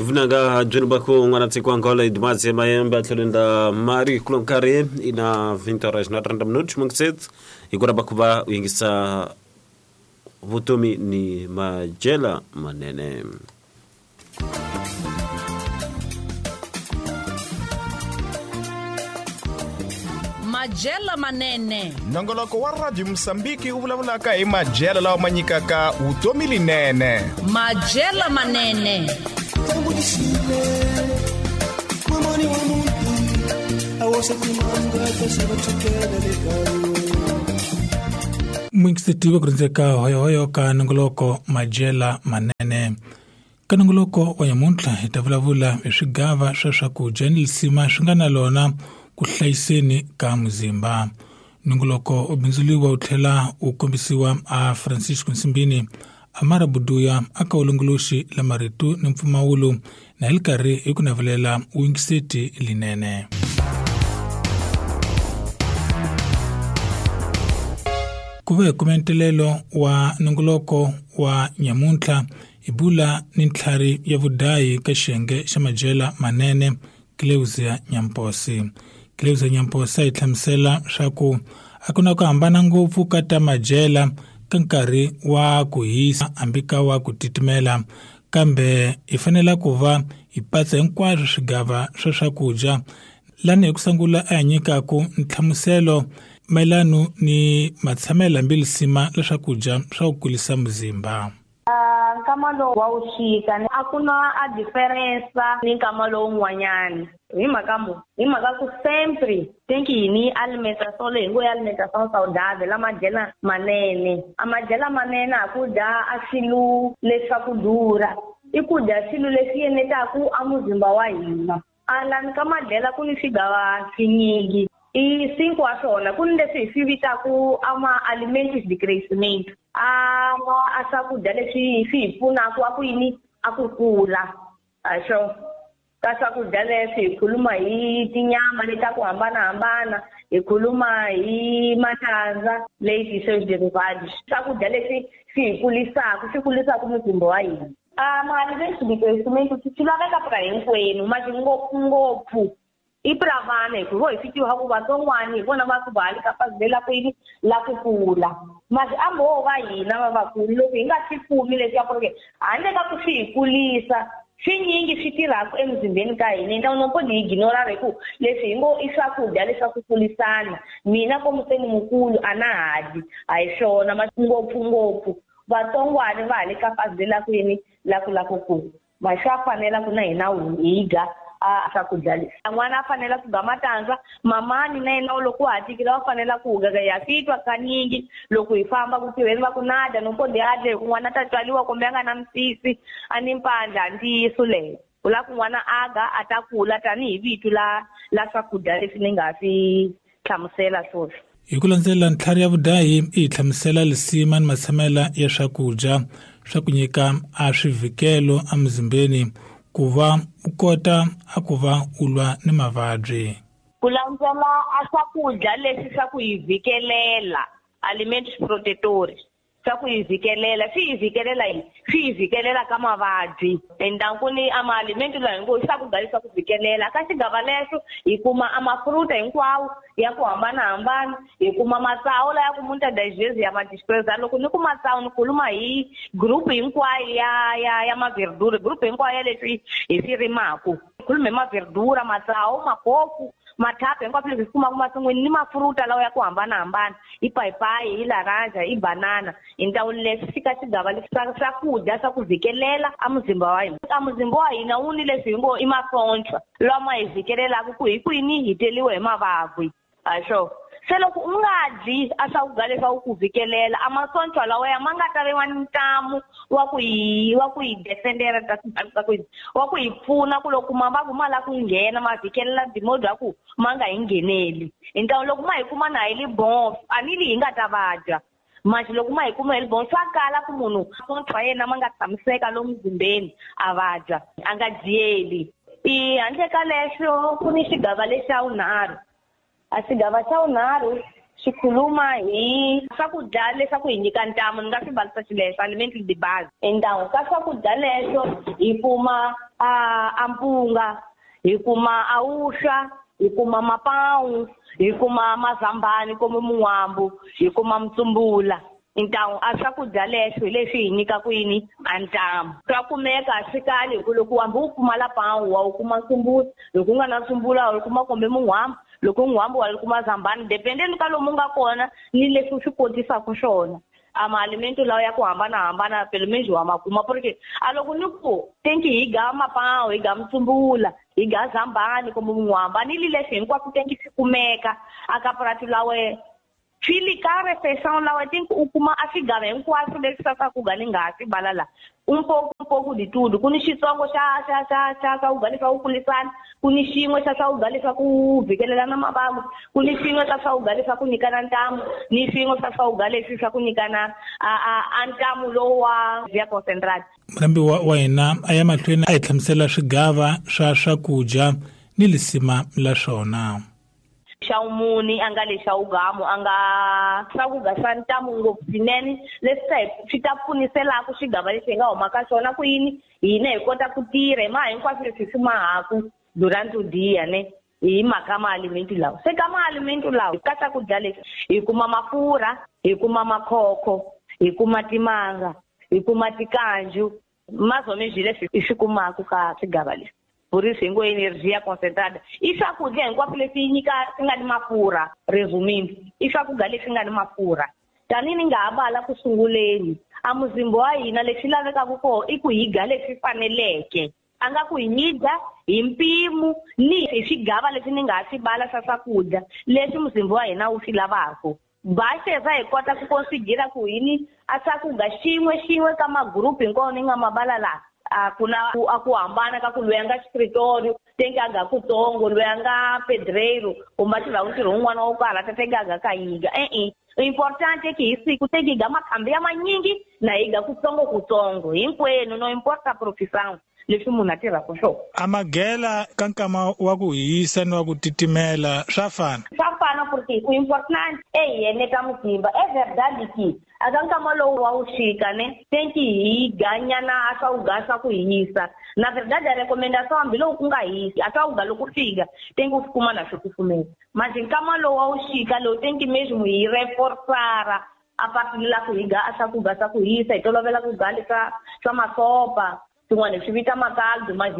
vunanga joni bako nganatsy ko angola idimazy mayemba tlolenda mari klonkare ina 20 horas na 30 minutos mangset igora bakuba uingisa vutomi ni Majela Manene. Majela Manene, nongoloko wa Radio Msambiki uvulavulaka hi majela lawa ma nyikaka vutomi linene. Majela Manene. Mwingisitiwa kurinzeka hoyo ka nongoloko Majela Manene. Ka nongoloko wa nyamuntla itavulavula swigava swa swakudya ni lisima swi nga na lona ku hlayiseni ka muzimba. Nongoloko ubinzuliwa uthlela u kombisiwa a Francisco Nsimbini amara buduya aka ulungulushi la maritu ni mpfumawulu na ilkari ikunavulela uingiseti linene. Kuwe kumentelelo wa nongoloko wa nyamuntla ibula ni ntlhari ya vudayi ka xiyenge xa Majela Manene Cleuzia Nyamposi. Cleuzia Nyamposi itlhamsela swaku akuna ku hambana ngopfu ka ta Majela ka nkarhi wa ku hisa ambika wa ku titimela, kambe ifanela ku va ipatsa hinkwaswo swigava swa swakudya lani hi ku sangula a nyikaku ntlhamuselo mayelano ni matshamela mbilisima la swakudya swa ku kulisa muzimba. Nkama lowu wa uxika a ku na a diferensa ni nkama lowu n'wanyani hi mhaka ku sempre tenki yini alimentação leyi ngo alimentação saudável la Majela Manene. A Majela Manene a ku dya a swilo leswa ku durha, i ku dya swilo leswi enetaku a muzimba wa hina. Alani ka Majela ku ni swigava swinyingi, i 5 wa swona ku ni leswi hi swi vitaku ama-alimentos de crescimento. A swakudya leswi swi hi pfunaku a ku yini a ku kula. Axo ka swakudya leswi hi khuluma hi tinyama leta ku hambanahambana, hi khuluma hi matandza leyi seus derivados. Swakudya leswi swi kulisaku muzimba wa hina. Ma-alimentos de crescimento swi laveka pra hinkwenu mati ngopfu i pra vana hikuva hi fitiwa ku vatson'wani hi vona va ku va li kapazela ku yini la ku kula. Masi ambo va hina vavakulu loko hi nga swi fumi leswi ya ku ri handle ka ku swi hi kulisa swinyingi swi tirhaku emzimbeni ka hina enda unopodi hi ignorare ku leswi hi ngo i swakudya leswa ku kulisana. Mina komuseni mukulu a na hadi a hi swona masi ngopfu vatsongwani va ha le kapazela ku yini la ku kula. Masi a fanela ku na hina hi dya a swakudya leswi. N'wana a fanela ku dya matandza, mamani na yena loko a tikile va fanela ku ya titwa kanyingi loko hi famba ku tirheni va ku nadya nopodi adle hi ku n'wana ta tswaliwa kumbe a nga na misisi a ni mpandla ntiyiso leyo. Ku la ku n'wana aga a ta kula tanihi vitu la swakudya leswi ni nga swi hlamusela swona. Hi ku landzelela ntlhari ya vudayi i hlamusela lisima ni matshamela ya swakudya swa ku nyika a swivikelo a muzimbeni ku va u kota a ku va u lwa ni mavabyi. Ku landzela a swakudya leswi swa ku hi vikelela alimentos protectores swa ku hi vikelela swi hi vikelela ka mavabyi. Endankuni ama-alimento lawa hingo swakudya leswi swa ku vikelela ka xigava leswo hi kuma amafruta hinkwawo ya ku hambanahambana, hi kuma matsawu la ya ku munhu ta digest ya madispresa. Loko ni ku matsawu ni khuluma hi group hinkwayo ya maverdura, group hinkwayo ya leswi hi swi rimaku. Khuluma hi maverdura, matsawu, mapofu, mathape hinkwaswo leswi hi kumaka masin'wini ni mafruta lawa ya ku hambanahambana, hi payipayi, hi laranja, hi banana. Hi ndawulo leswi fika xigava leswi swakudya swa ku vikelela a muzimba wa hina. A muzimba wa hina wu ni leswi hi ngo i masontshwa lama hi vikelelaku ku hi kwini hi teliwe hi mavabyi. Axo se loko u nga dyi a swakudya leswi va ku vikelela a masontshwa lawaya ma nga taliwa ni ntamu wa ku hi defendera wa ku hi pfuna ku loko mavabyi ma la ku nghena ma vikelela dimodi ya ku ma nga hi ngheneli. Hi ntamu loko ma hi kuma na hi li bon a ni li hi nga ta vabya. Manje loko ma hi kuma hi li bon swa kala ku munhu masontshwa yena ma nga tshamiseka lomu muzimbeni a vabya a nga dyeli. Handle ka leswo ku ni xigava lexi xa vunharhu. A xigava xa vunharhu xi khuluma hi swakudya leswaku hi nyika ntamu ni nga swi valisa xileswo alimenti de base entangu ka swakudya leswo hi kuma a mpunga hi kuma a wuswa hi kuma mapawu hi kuma mazambani kumbe mun'wambu hi kuma mtsumbula então a swakudya leswo hi leswi hi nyikaku yini a ntamu swa kumeka swi kali hi ku loko hambi u pfumala pawu wa u kuma ntsumbula loko u nga na ntsumbula u kuma kumbe mun'wambu loko un'wambu wa kuma zambani dependeni ka lomu nga kona ni leswi u swi kotisaku swona a maalimento lawa ya ku hambanahambana pelo meji wa makuma porque a loko ni ku tenki hi ga mapawu hi ga mtsumbula hi ga zambani kumbe mun'wamba ni leswi hinkwaswo tenki swi kumeka aka prati lawe fili ka refeição lawa tenki u kuma a swigava hinkwaswo leswi sasakuga ni nga swi bala la un pouco de tudo ku ni xitsongo xa swakudya leswa ku kulisana ku ni xin'we xa swakudya leswa ku vikelelana mavabyi ku ni xin'we xa swakudya leswa ku nyikana ntamu ni swin'we swa swakudya leswi swa ku nyikana a ntamu lowu wa via concentrate. Mulambi wa hina a ya mahlweni a hi hlamusela swigava swa swakudya ni lisima la swona. Xa umuni a nga lexa ugamu a nga swakudya swa ntamu ngopfu swinene leswi swi ta pfuniselaka xigava lexi hi nga huma ka xona ku yini hina hi kota ku tirha hi maha hinkwaswo leswi hi swi mahaku durante o dia ne hi mhaka maalimenti lawa se ka maalimenti lawa ka swakudya leswi hi kuma mafurha hi kuma makhokho hi kuma timanga hi kuma tikanju mazomezwi leswi hi swi kumaku ka swigava leswi por isso hi ngo energia concentrada i swakudya hinkwaswo leswi yi nyika swi nga ni mafurha resumindo i swakudya leswi nga ni mafurha tanihi ni nga ha vala ku sunguleni a muzimba wa hina leswi lavekaku kona i ku hi dya leswi faneleke a nga ku hi nyidya hi mpimo ni hi swigava leswi ni nga ha swi bala swa swakudya leswi muzimba wa hina wu swi lavaku baseza hi kota ku considera ku yini a swakudya xin'we ka magrupu hinkwawo ni nga mabala laha ku na ku hambana ka ku loyi a nga xikritorio tenke a ga kutsongo loyi a nga pedreiro kumbe tirhaku ntirho wun'wana wo karhata tenke a ga ka yiga importante ke hi siku tenke hi ga makhambi ya manyingi na hi ga kutsongo hinkwenu no importa profissão leswi munhu a tirhaka swona. A maghela ka nkama wa ku hisa ni wa ku titimela swa fana porque o importante hi eneta muzimba verdade que aka nkama lowu wa uxika ne tenki hi ganyana a swakudya swa ku hisa na verdade a recomendação hambi lowu ku nga hisi a swakudya loko fika tenki u swi kuma na swi kufumela manje nkama lowu wa uxika lowu tenki mesmo hi reforçara a partir la ku hi ga a swakudya swa ku hisa hi tolovela ku dya swa masopa swin'wana swi vita makaldu mas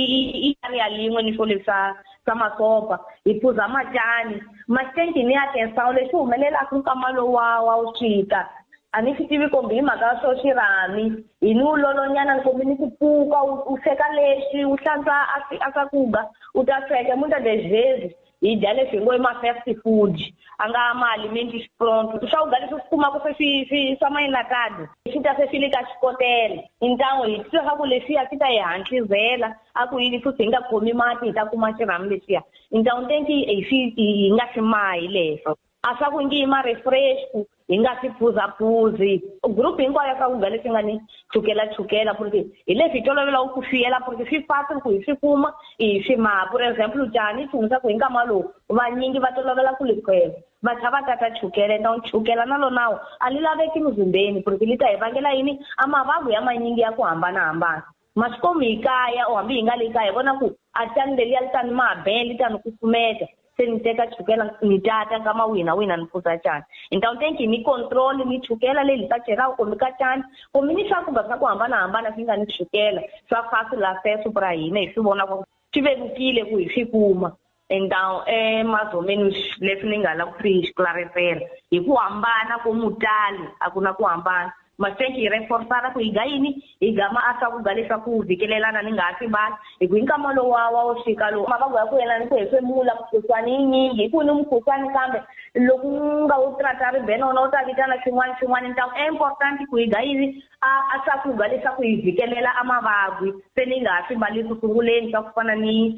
i area lin'we ni swo leswa swa masopa hi phuza matyani mas tenki ni atenção leswi humelelaka nkama lowu wa uxika a ni swi tivi kumbe hi mhaka swo xirhami hi ni u lolonyana ni kumbe ni ku pfuka u sweka leswi u hlantswa a swakudya u ta sweka muita das vezes hi dya leswi hi ngo i ma-fast food a nga maalimenti pronto swakudya leswi swi kumaka se swa mainatado swi ta se swi le ka xikotela intango hi tiva ku leswiya swi ta hi hantlizela a ku yini futhi hi nga khomi mati hi ta kuma xirhami leswiya intango tenki hi nga swi mahi leswo a swa ku ngi hi ma-refresh hi nga swi phuzaphuzi grupu hinkwayo ya swakudya leswi nga ni chukela porque hi leswi hi tolovela ku fiyela porque swi fácil ku hi swi kuma hi swi maha por exemplo jani swi hunisa ku hi nkama lowu vanyingi va tolovela ku likhwela va tlha va tata chukela então chukela na lonawo a li laveki muzimbeni porque li ta hi vangela yini a mavabyi ya manyingi ya ku hambanahambana masikomi hi kaya or hambi hi nga le kaya hi vona ku a tani leliya li tani mabe li tani kufumeta se ni teka chukela ni tata nkama wina ni phuza tani então tenki ni control ni chukela leyi ta cheraka kumbe ka tani kumbe ni swakudya swa ku hambanahambana swi nga ni chukela swa fácil acesso para hina hi swi vona ku swi vevukile ku hi swi kuma então mais ou menos leswi ni nga la ku swi esclarecela hi ku hambana ko mutali a ku na ku hambana mas tenki hi reforçara ku hi ga yini hi ga a swakudya leswaku vikelelana ni nga ha swi bala hi ku hi nkama lowu wa uxika lowu mavabyi ya ku yena ni ku hefemula mukhuhlwani yi nyingi hi ku ni mukhuhlwani kambe loko nga wu trata ribene wona u ta vitana swin'wana ntango importante ku hi ga yini a swakudya leswaku hi vikelela a mavabyi se ni nga ha swi bali ku sunguleni swa ku fana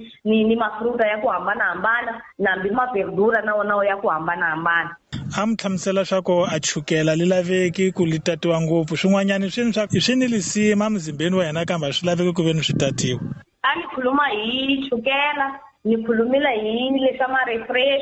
ni mafruta ya ku hambanahambana nambi maverdura na wona ya ku hambanahambana. A mi hlamusela swa ku a chukela li laveki ku li tatiwa ngopfu swin'wanyana swi ni lisima muzimbeni wa hina kambe a swi laveki ku ve ni swi tatiwa. A ni khuluma hi chukela ni khulumile hi leswa ma-refresh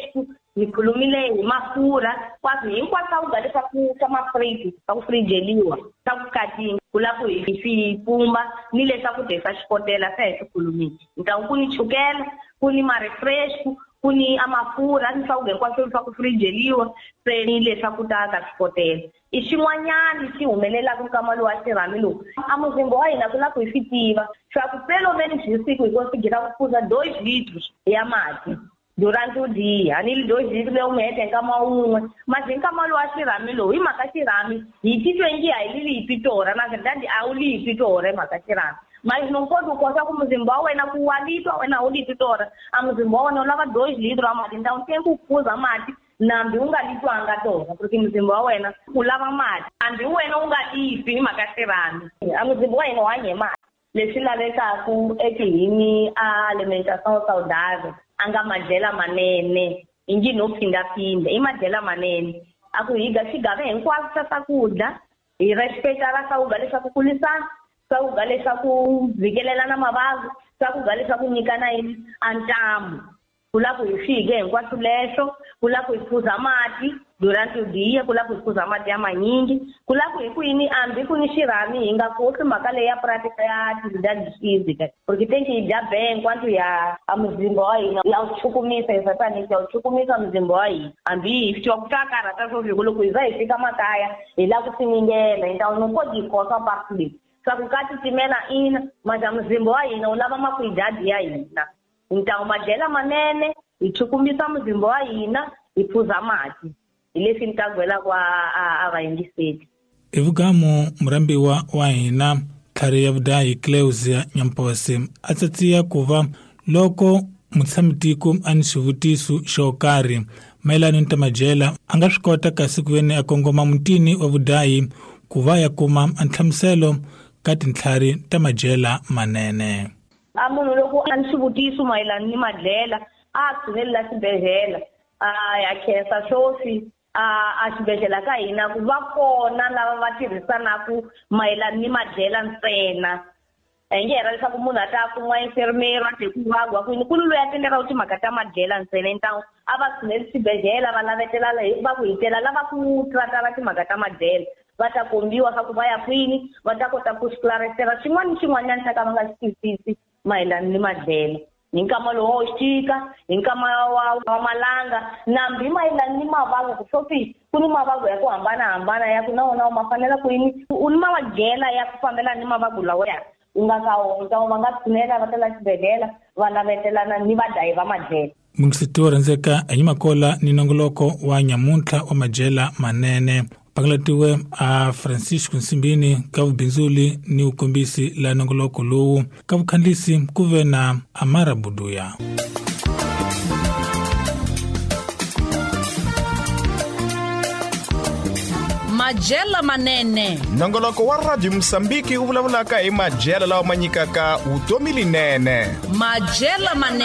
Hi khulumile hi mafurha kwasi hinkwaswo swakudya leswaku swa mafridge swa ku frijeliwa swa ku katinga ku la ku hi swi pumba ni leswakudya swa xikotela se hi swi khulumile nkawu ku ni chukela ku ni ma-refresh ku ni amafurha ni swakudya hinkwaswo swa ku frijeliwa se ni leswaku ta ka swikotela i xin'wanyana xi humelelaka nkama lowu wa xirhami lowu a muzimba wa hina ku la ku hi swi tiva swa ku peloveni byi siku hi ko swi gira ku phuza 2 litros ya mati durante o dia ni 2 litros leyi mi hete nkama wun'we masi nkama lowu wa xirhami lowu hi mhaka xirhami hi titwe ngi a hi li pitora na dadi a wu li pitora hi mhaka xirhami mas não pode coisa como muzimba wa wena ku walito wena u li pitora a muzimba wa wena u lava 2 litros wa mati então tem ku phuza mati nambi u nga litwanga tona porque muzimba wa wena u lava mati hambi wena u nga tifi hi mhaka xirhami a muzimba wa hina wa hanye mati leswi lavekaku ekihini a alimentação saudável a nga madyela manene hi ngi no phindaphinda i madyela manene a ku hi ga xigave hinkwaswo xa swakudya hi respectara swakudya leswaku kulisana swakudya leswaku vhikelelana mavabyi swakudya leswaku nyikana yini a ntamu ku la ku hi fike hinkwaswo leswo ku la ku hi phuza mati durante o dia ku la ku hi phuza mati ya manyingi ku la ku hi kwini hambi ku ni xirhami hi nga kohli mhaka leyi ya prática ya atividade física porque tem que hi dya bem enquanto ya a muzimba wa hina ya wu chukumisa hi sataniki ya wu chukumisa muzimba wa hina hambi hi swi tiva ku ta karhata swo viko loko hi za hi fika makaya hi la ku siningela então não pode hi kosa parte leyi swa ku ka titimela ina mara muzimba wa hina wu lava makwidadi ya hina então madyela manene hi chukumisa muzimba wa hina hi phuza mati hi leswi ni ta gwelaka a vayingiseli hi vugamo murambiwa wa hina ntlhari ya vudahi Cleusia Nyampose a tsatsiya ku va loko mutshamamatiko a ni xivutiso xo karhi mayelana ni ta madyela a nga swi kota kasi ku veni a kongoma mutini wa vudahi ku va ya kuma nhlamuselo ka tintlhari ta madyela manene a munhu loko a ni xivutiso mayelana ni madyela a tshunelela xibedhlele ya khensa xofi a xibedhlele ka hina ku va kona lava va tirhisanaka mayelana ni madyela ntsena hi nge hera leswaku munhu a ta kuma enfermeri a tekuvagwa kwini ku ni loyi a tendera u timhaka ta madyela ntsena então a va tshuneli xibedhlele va lavetela va ku hitela lava ku tratara timhaka ta madyela va ta kombiwa swa ku va ya kwini va ta kota ku xiclaresela xin'wana ni xin'wanyana xa ka va nga xi twisisi mayelana ni madyela hi nkama lowu wo xika hi nkama wa malanga nambi mayelana ni mavabyi ku sofi ku ni mavabyi ya ku hambanahambana ya ku na wona u ma fanela kwini u ni madyela ya ku fambelana ni mavabyi lawa ya u nga ka wona va nga tshunela va tela xibedhlele va lavetelana ni vadayi va madyela mungisiti wo rhandzeka hi makola ni nongoloko wa nyamuntlha wa madyela manene pangalatiwe a Francisco Nsimbini ka vubindzuli ni ukombisi la nongoloko lowu ka vukhandlisi ku ve na Amara Buduya. Madyela manene nongoloko wa radio Msambiki wu vulavulaka hi madyela lawa ma nyikaka vutomi linene madyela manene